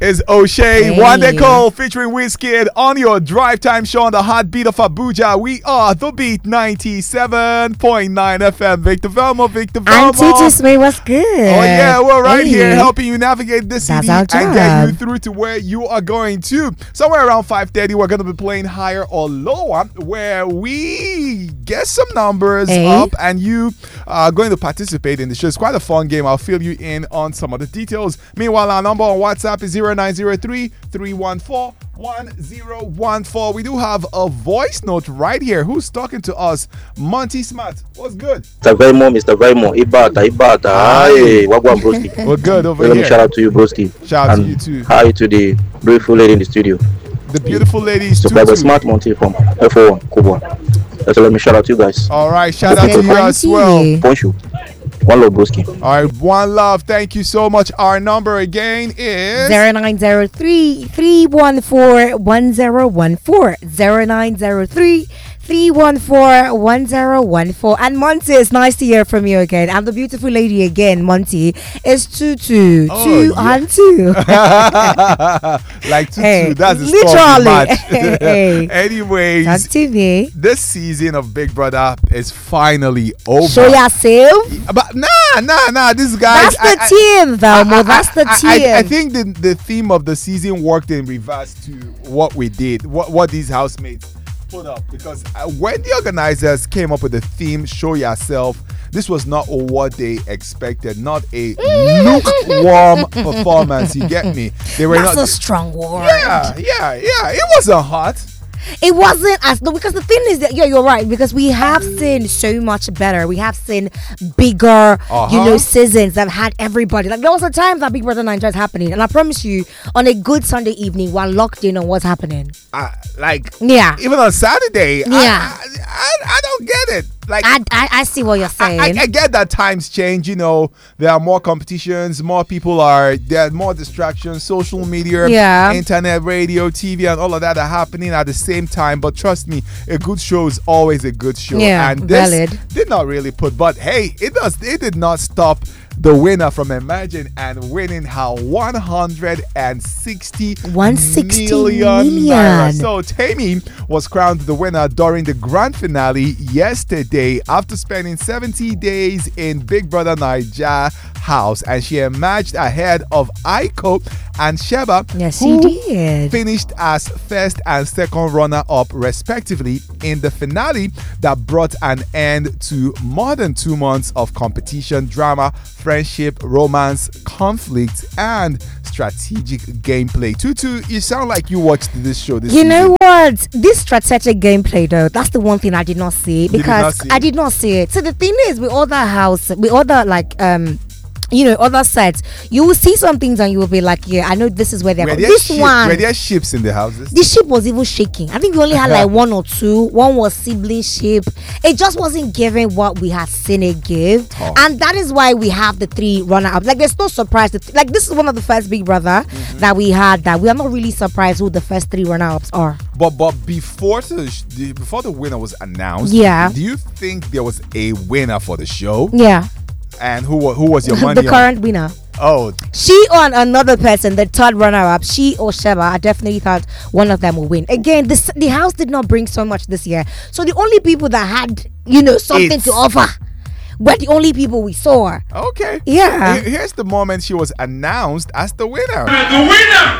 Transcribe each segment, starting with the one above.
is O'Shea, Wande Cole featuring Wizkid on your drive time show on the heartbeat of Abuja. We are The Beat 97.9 FM. Victor Velmo. And Titi Sway, what's good? Oh yeah, we're right here helping you navigate this city and get you through to where you are going to. Somewhere around 5:30, we're going to be playing Higher or Lower, where we get some numbers up and you are going to participate in the show. It's quite a fun game. I'll fill you in on some of the details. Meanwhile, our number on WhatsApp is 0903-314-1014. We do have a voice note right here. Who's talking to us? Monty Smart. What's good? Mr. Velmo. Ibata. Hi. Wagwan, broski. We're good over here. here. Shout out to you, broski. Shout out to you too. Hi to the beautiful lady in the studio. The beautiful ladies too. So, Smart Monty from F01, Kubwa. So let me shout out to you guys. All right, shout out to you as well. Poncho. One love, broski. All right, one love. Thank you so much. Our number again is 0903-314-1014. 0903-314-1014. And Monty, it's nice to hear from you again. I'm the beautiful lady again, Monty. It's Tutu. Two and two. Like Tutu. That's the literally. match. Anyways, that's TV. This season of Big Brother is finally over. Show yourself. But nah. This guys. That's the team, Velmo. That's the team. I think the theme of the season worked in reverse to what we did. What these housemates put up, because when the organizers came up with the theme "Show Yourself," this was not what they expected. Not a lukewarm performance. You get me? They were That's a strong word. Yeah. It wasn't hot. It wasn't as though, because the thing is that you're right, because we have seen so much better. We have seen bigger, seasons that had everybody. Like there was a time that Big Brother Nigeria is happening, and I promise you, on a good Sunday evening, we're locked in on what's happening. Even on Saturday, I don't get it. Like I see what you're saying. I get that times change. You know, there are more competitions, there are more distractions, social media, internet, radio, TV, and all of that are happening at the same time. But trust me, a good show is always a good show. And this did not really but hey, it did not stop the winner from Imagine and winning her 160 million. So Tammy was crowned the winner during the grand finale yesterday after spending 70 days in Big Brother Naija house, and she emerged ahead of Aiko and Sheba, who finished as first and second runner-up respectively in the finale that brought an end to more than 2 months of competition, drama, friendship, romance, conflict, and strategic gameplay. Tutu, you sound like you watched this show this season. You know what? This strategic gameplay, though, that's the one thing I did not see, because I did not see it. So the thing is, with other other sets, you will see some things and you will be like, I know this is where they're going. Were there ships in the houses? The ship was even shaking. I think we only had like one or two. One was sibling ship. It just wasn't giving what we had seen it give. And that is why we have the 3 runner-ups. Like, there's no surprise. Like, this is one of the first Big Brother that we had, that we are not really surprised who the first 3 runner-ups are. But before the winner was announced, do you think there was a winner for the show? Yeah. And who was your money the current winner? Oh. She or another person, the third runner-up, she or Sheba. I definitely thought one of them will win. Again, the house did not bring so much this year. So the only people that had, something to offer were the only people we saw. Okay. Yeah. Here's the moment she was announced as the winner. The winner!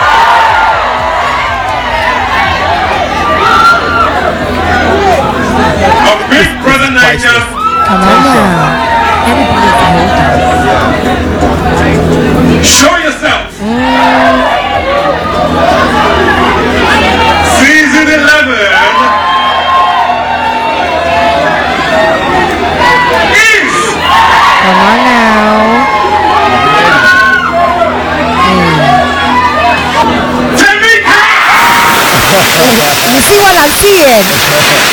Of Big Brother Nigeria. Come on now. Show yourself. Season 11 is. Come on now. You see what I'm seeing?